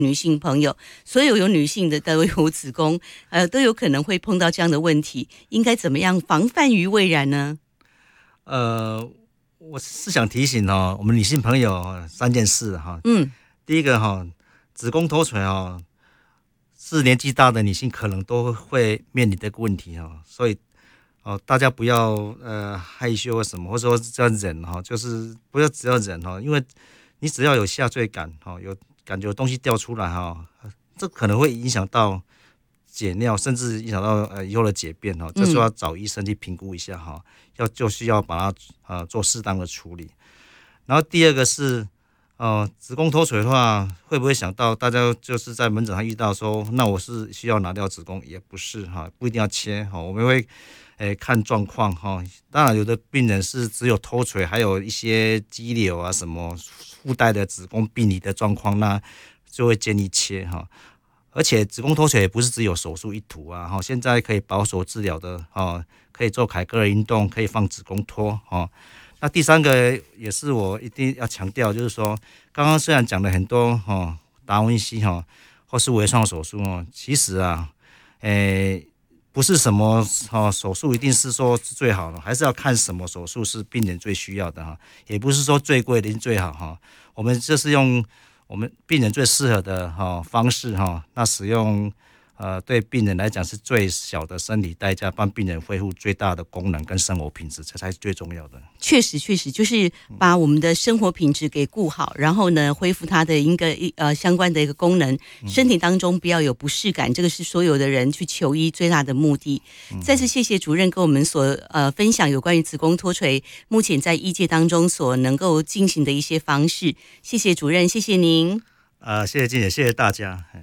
女性朋友，所有有女性的都有子宫，都有可能会碰到这样的问题，应该怎么样防范于未然呢？ 我是想提醒我们女性朋友3件事哈。第一个子宫脱垂是年纪大的女性可能都会面临这个问题所以大家不要害羞什么，或者说这样忍就是不要只要忍因为你只要有下坠感有感觉有东西掉出来这可能会影响到解尿，甚至影响到以后的解便这就要找医生去评估一下就是要把它做适当的处理。然后第二个是子宫脱垂的话，会不会想到大家就是在门诊上遇到说，那我是需要拿掉子宫？也不是不一定要切我们会看状况当然有的病人是只有脱垂，还有一些肌瘤啊什么附带的子宫病理的状况，那就会建议切而且子宫脱垂也不是只有手术一途现在可以保守治疗的可以做凯格尔运动，可以放子宫托那第三个也是我一定要强调，就是说刚刚虽然讲了很多达文西或是微创手术其实不是什么手术一定是说是最好的，还是要看什么手术是病人最需要的也不是说最贵的一定最好我们就是用我们病人最适合的方式那使用对病人来讲是最小的生理代价，帮病人恢复最大的功能跟生活品质，这才是最重要的。 确实就是把我们的生活品质给顾好，然后呢恢复它的一个相关的一个功能，身体当中不要有不适感，这个是所有的人去求医最大的目的。再次谢谢主任跟我们所分享有关于子宫脱垂目前在医界当中所能够进行的一些方式。谢谢主任，谢谢您。 谢谢静姐，谢谢大家。